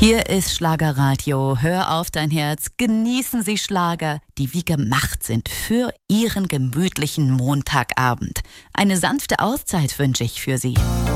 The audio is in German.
Hier ist Schlagerradio. Hör auf dein Herz. Genießen Sie Schlager, die wie gemacht sind für Ihren gemütlichen Montagabend. Eine sanfte Auszeit wünsche ich für Sie.